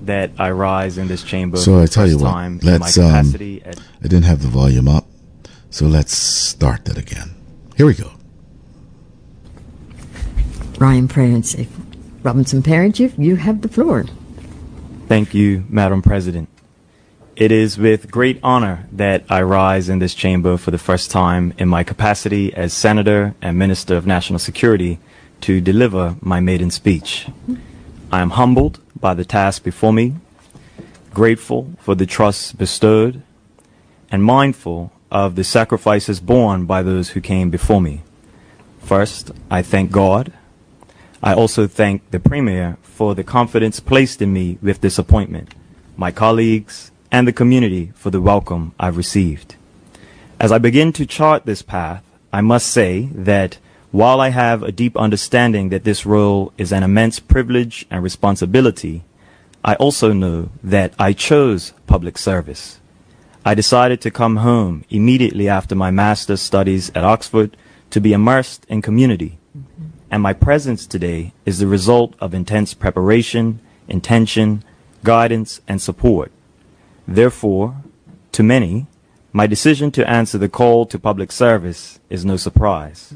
that I rise in this chamber So for I the tell you first what, time in let's, my capacity I didn't have the volume up, so let's start that again. Here we go. Ryan Prance, Robinson Parent, you have the floor. Thank you, Madam President. It is with great honor that I rise in this chamber for the first time in my capacity as Senator and Minister of National Security to deliver my maiden speech. I am humbled by the task before me, grateful for the trust bestowed, and mindful of the sacrifices borne by those who came before me. First, I thank God. I also thank the Premier for the confidence placed in me with this appointment, my colleagues, and the community for the welcome I've received. As I begin to chart this path, I must say that while I have a deep understanding that this role is an immense privilege and responsibility, I also know that I chose public service. I decided to come home immediately after my master's studies at Oxford to be immersed in community. And my presence today is the result of intense preparation, intention, guidance, and support. Therefore, to many, my decision to answer the call to public service is no surprise.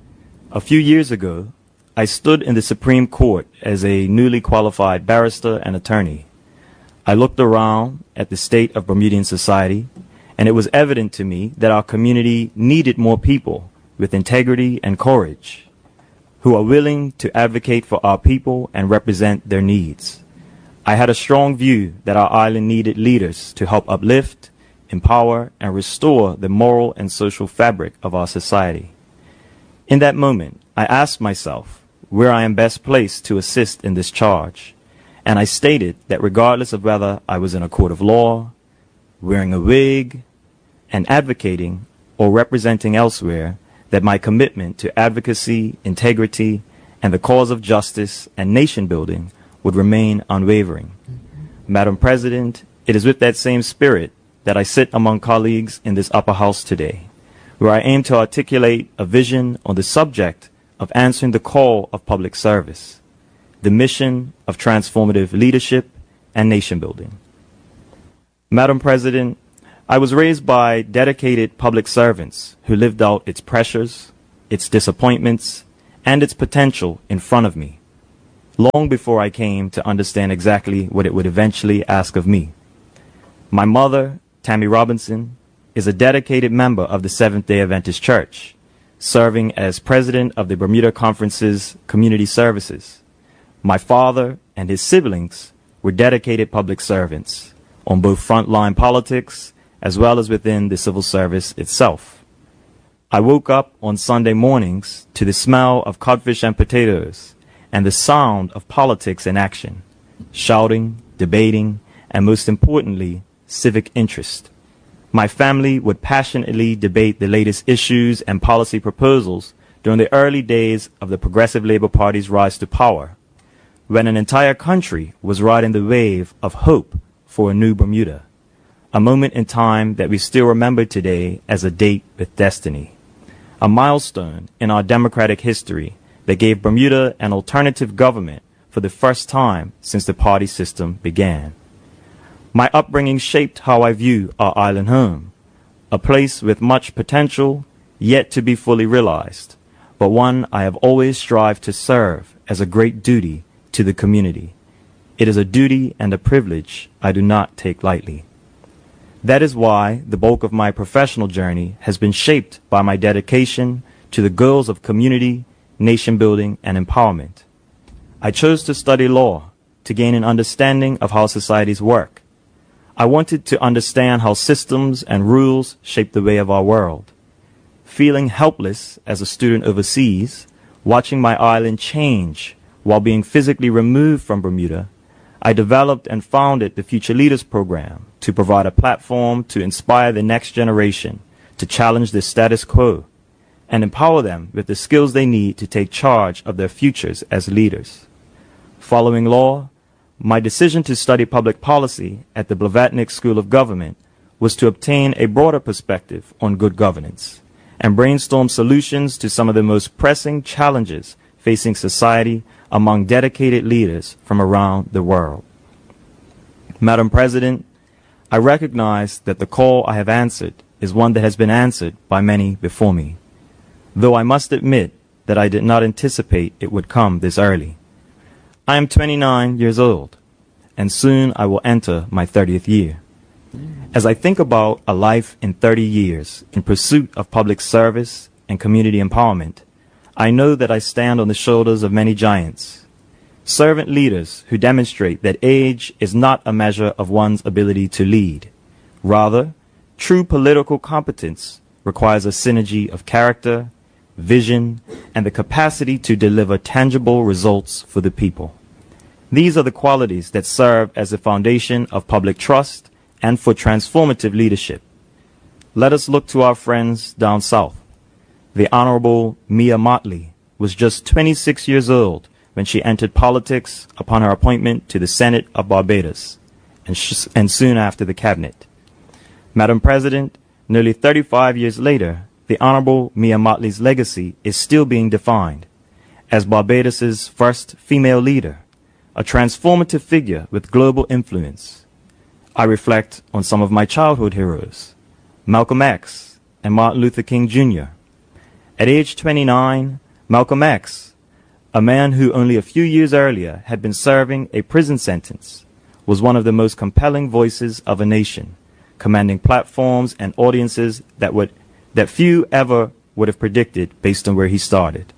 A few years ago, I stood in the Supreme Court as a newly qualified barrister and attorney. I looked around at the state of Bermudian society, and it was evident to me that our community needed more people with integrity and courage, who are willing to advocate for our people and represent their needs. I had a strong view that our island needed leaders to help uplift, empower, and restore the moral and social fabric of our society. In that moment, I asked myself where I am best placed to assist in this charge, and I stated that regardless of whether I was in a court of law, wearing a wig, and advocating or representing elsewhere, that my commitment to advocacy, integrity, and the cause of justice and nation building would remain unwavering. Madam President, it is with that same spirit that I sit among colleagues in this upper house today, where I aim to articulate a vision on the subject of answering the call of public service, the mission of transformative leadership and nation building. Madam President, I was raised by dedicated public servants who lived out its pressures, its disappointments, and its potential in front of me, long before I came to understand exactly what it would eventually ask of me. My mother, Tammy Robinson, is a dedicated member of the Seventh-day Adventist Church, serving as president of the Bermuda Conference's Community Services. My father and his siblings were dedicated public servants on both frontline politics as well as within the civil service itself. I woke up on Sunday mornings to the smell of codfish and potatoes and the sound of politics in action, shouting, debating, and most importantly, civic interest. My family would passionately debate the latest issues and policy proposals during the early days of the Progressive Labour Party's rise to power, when an entire country was riding the wave of hope for a new Bermuda, a moment in time that we still remember today as a date with destiny, a milestone in our democratic history that gave Bermuda an alternative government for the first time since the party system began. My upbringing shaped how I view our island home, a place with much potential yet to be fully realized, but one I have always strived to serve as a great duty to the community. It is a duty and a privilege I do not take lightly. That is why the bulk of my professional journey has been shaped by my dedication to the goals of community, nation building, and empowerment. I chose to study law to gain an understanding of how societies work. I wanted to understand how systems and rules shape the way of our world. Feeling helpless as a student overseas, watching my island change while being physically removed from Bermuda, I developed and founded the Future Leaders Program to provide a platform to inspire the next generation to challenge the status quo and empower them with the skills they need to take charge of their futures as leaders. Following law, my decision to study public policy at the Blavatnik School of Government was to obtain a broader perspective on good governance and brainstorm solutions to some of the most pressing challenges facing society among dedicated leaders from around the world. Madam President, I recognize that the call I have answered is one that has been answered by many before me, though I must admit that I did not anticipate it would come this early. I am 29 years old, and soon I will enter my 30th year. As I think about a life in 30 years in pursuit of public service and community empowerment, I know that I stand on the shoulders of many giants, servant leaders who demonstrate that age is not a measure of one's ability to lead. Rather, true political competence requires a synergy of character, vision, and the capacity to deliver tangible results for the people. These are the qualities that serve as the foundation of public trust and for transformative leadership. Let us look to our friends down south. The Honorable Mia Mottley was just 26 years old when she entered politics upon her appointment to the Senate of Barbados, and soon after the cabinet. Madam President, nearly 35 years later, the Honorable Mia Mottley's legacy is still being defined as Barbados's first female leader, a transformative figure with global influence. I reflect on some of my childhood heroes, Malcolm X and Martin Luther King Jr. At age 29, Malcolm X, a man who only a few years earlier had been serving a prison sentence, was one of the most compelling voices of a nation, commanding platforms and audiences that few ever would have predicted based on where he started.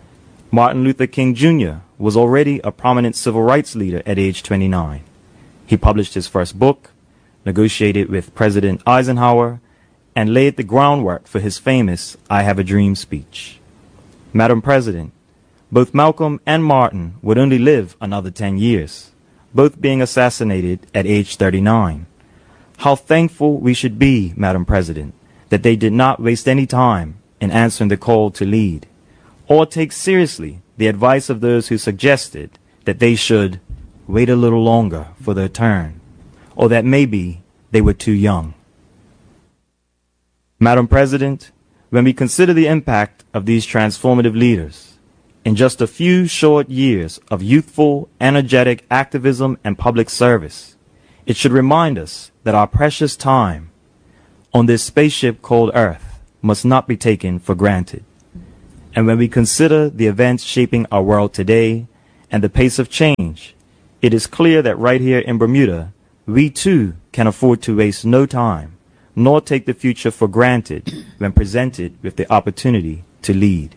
Martin Luther King Jr. was already a prominent civil rights leader at age 29. He published his first book, negotiated with President Eisenhower, and laid the groundwork for his famous I Have a Dream speech. Madam President, both Malcolm and Martin would only live another 10 years, both being assassinated at age 39. How thankful we should be, Madam President, that they did not waste any time in answering the call to lead, or take seriously the advice of those who suggested that they should wait a little longer for their turn, or that maybe they were too young. Madam President, when we consider the impact of these transformative leaders, in just a few short years of youthful, energetic activism and public service, it should remind us that our precious time on this spaceship called Earth must not be taken for granted. And when we consider the events shaping our world today and the pace of change, it is clear that right here in Bermuda, we too can afford to waste no time, nor take the future for granted when presented with the opportunity to lead.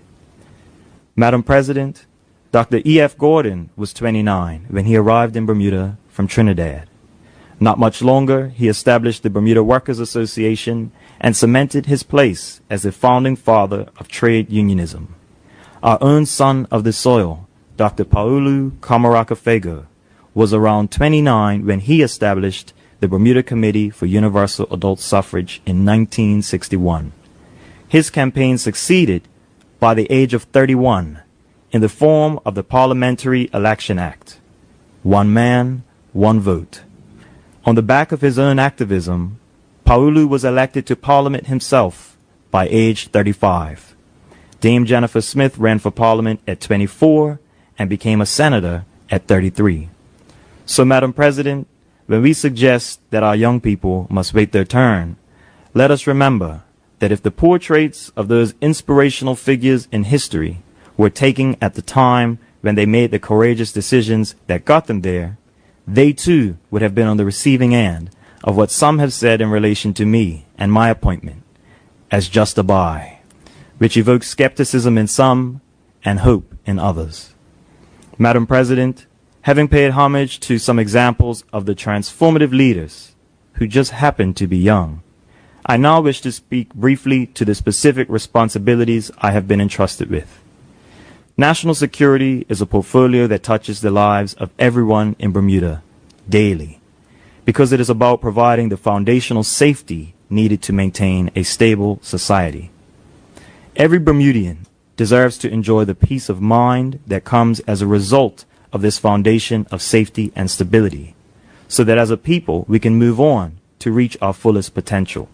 Madam President, Dr. E.F. Gordon was 29 when he arrived in Bermuda from Trinidad. Not much longer, he established the Bermuda Workers Association and cemented his place as the founding father of trade unionism. Our own son of the soil, Dr. Paulu Kamaraka-Fago, was around 29 when he established the Bermuda Committee for Universal Adult Suffrage in 1961. His campaign succeeded by the age of 31 in the form of the Parliamentary Election Act. One man, one vote. On the back of his own activism, Paulu was elected to Parliament himself by age 35. Dame Jennifer Smith ran for Parliament at 24 and became a senator at 33. So, Madam President, when we suggest that our young people must wait their turn, let us remember that if the portraits of those inspirational figures in history were taken at the time when they made the courageous decisions that got them there, they too would have been on the receiving end of what some have said in relation to me and my appointment as just a bye, which evokes skepticism in some and hope in others. Madam President, having paid homage to some examples of the transformative leaders who just happen to be young, I now wish to speak briefly to the specific responsibilities I have been entrusted with. National security is a portfolio that touches the lives of everyone in Bermuda daily, because it is about providing the foundational safety needed to maintain a stable society. Every Bermudian deserves to enjoy the peace of mind that comes as a result of this foundation of safety and stability, so that as a people we can move on to reach our fullest potential.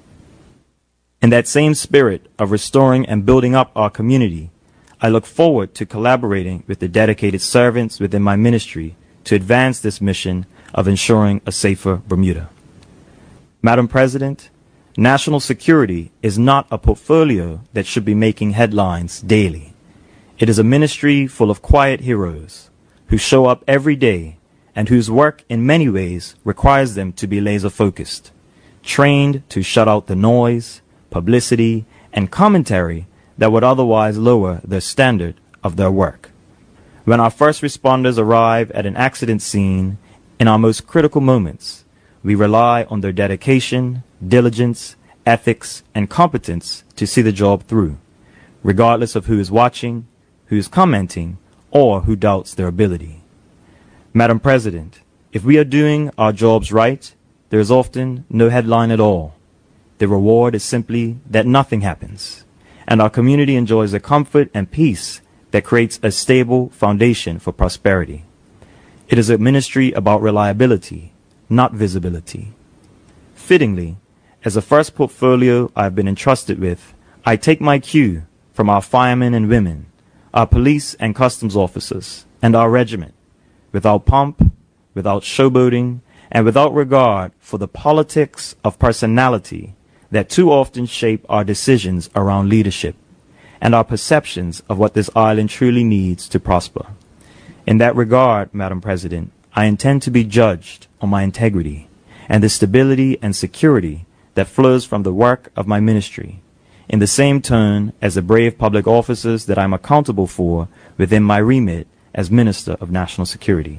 In that same spirit of restoring and building up our community, I look forward to collaborating with the dedicated servants within my ministry to advance this mission of ensuring a safer Bermuda. Madam President, national security is not a portfolio that should be making headlines daily. It is a ministry full of quiet heroes who show up every day and whose work in many ways requires them to be laser focused, trained to shut out the noise, publicity, and commentary that would otherwise lower the standard of their work. When our first responders arrive at an accident scene in our most critical moments, we rely on their dedication, diligence, ethics, and competence to see the job through, regardless of who is watching, who is commenting, or who doubts their ability. Madam President, if we are doing our jobs right, there is often no headline at all. The reward is simply that nothing happens, and our community enjoys the comfort and peace that creates a stable foundation for prosperity. It is a ministry about reliability, not visibility. Fittingly, as the first portfolio I have been entrusted with, I take my cue from our firemen and women, our police and customs officers, and our regiment, without pomp, without showboating, and without regard for the politics of personality that too often shape our decisions around leadership and our perceptions of what this island truly needs to prosper. In that regard, Madam President, I intend to be judged on my integrity and the stability and security that flows from the work of my ministry, in the same tone as the brave public officers that I am accountable for within my remit as Minister of National Security.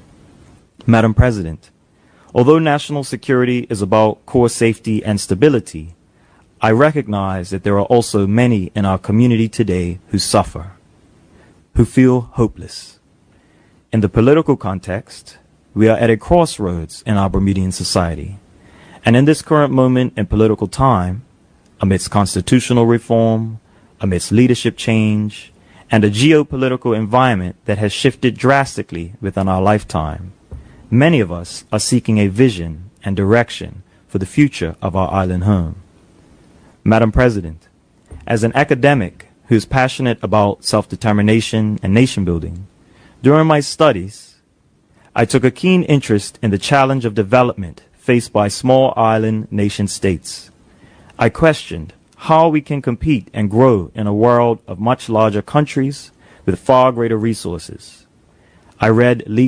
Madam President, although national security is about core safety and stability, I recognize that there are also many in our community today who suffer, who feel hopeless. In the political context, we are at a crossroads in our Bermudian society. And in this current moment in political time, amidst constitutional reform, amidst leadership change, and a geopolitical environment that has shifted drastically within our lifetime, many of us are seeking a vision and direction for the future of our island home. Madam President, as an academic who is passionate about self-determination and nation building, during my studies, I took a keen interest in the challenge of development faced by small island nation states. I questioned how we can compete and grow in a world of much larger countries with far greater resources. I read